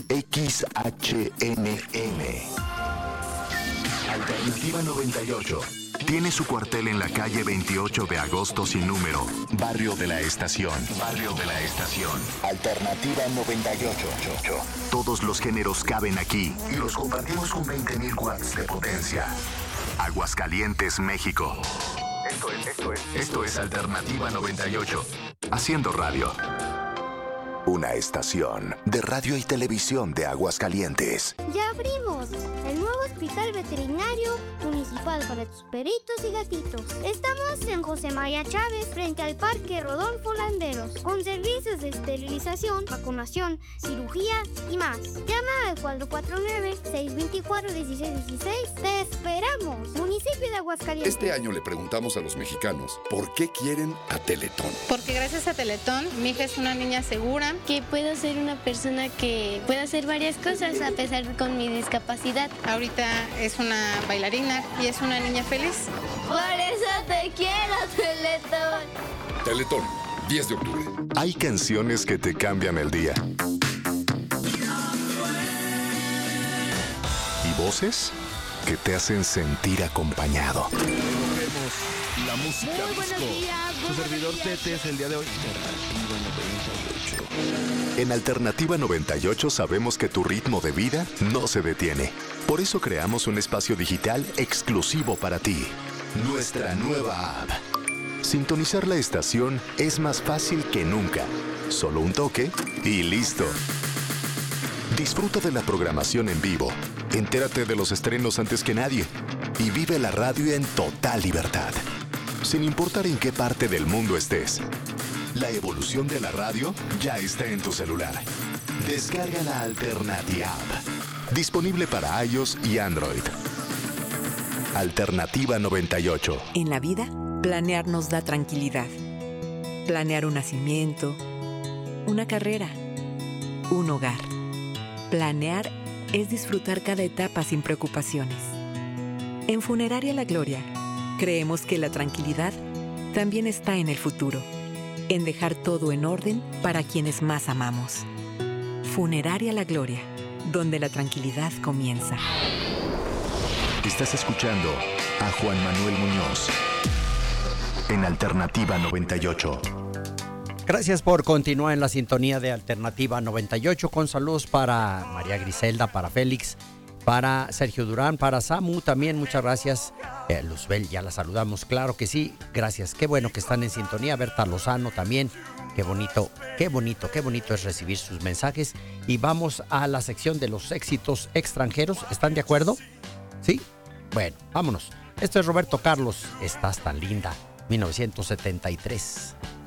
XHNM. Alternativa 98. Tiene su cuartel en la calle 28 de agosto sin número, Barrio de la Estación. Barrio de la Estación. Alternativa 98. Todos los géneros caben aquí y los compartimos con 20.000 watts de potencia. Aguascalientes, México. Esto es Alternativa 98. Haciendo radio. Una estación de radio y televisión de Aguascalientes. ¡Ya abrimos! El nuevo hospital veterinario municipal para tus perritos y gatitos. Estamos en José María Chávez, frente al Parque Rodolfo Landeros, con servicios de esterilización, vacunación, cirugía y más. Llama al 449-624-1616. ¡Te esperamos! Municipio de Aguascalientes. Este año le preguntamos a los mexicanos por qué quieren a Teletón. Porque gracias a Teletón, mi hija es una niña segura. Que puedo ser una persona que pueda hacer varias cosas a pesar con mi discapacidad. Ahorita es una bailarina y es una niña feliz. Por eso te quiero, Teletón. Teletón, 10 de octubre. Hay canciones que te cambian el día. Y voces que te hacen sentir acompañado. La música Muy buenos disco. días, Su servidor Tete es el día de hoy. En Alternativa 98 sabemos que tu ritmo de vida no se detiene. Por eso creamos un espacio digital exclusivo para ti. Nuestra nueva app. Sintonizar la estación es más fácil que nunca. Solo un toque y listo. Disfruta de la programación en vivo. Entérate de los estrenos antes que nadie. Y vive la radio en total libertad. Sin importar en qué parte del mundo estés. La evolución de la radio ya está en tu celular. Descarga la Alternativa App. Disponible para iOS y Android. Alternativa 98. En la vida, planear nos da tranquilidad. Planear un nacimiento, una carrera, un hogar. Planear es disfrutar cada etapa sin preocupaciones. En Funeraria La Gloria, creemos que la tranquilidad también está en el futuro, en dejar todo en orden para quienes más amamos. Funeraria La Gloria, donde la tranquilidad comienza. Estás escuchando a Juan Manuel Muñoz en Alternativa 98. Gracias por continuar en la sintonía de Alternativa 98, con saludos para María Griselda, para Félix, para Sergio Durán, para Samu también, muchas gracias. Luzbel, ya la saludamos, claro que sí, gracias, qué bueno que están en sintonía. Berta Lozano también, qué bonito es recibir sus mensajes. Y vamos a la sección de los éxitos extranjeros, ¿están de acuerdo? ¿Sí? Bueno, vámonos. Esto es Roberto Carlos, Estás tan linda, 1973.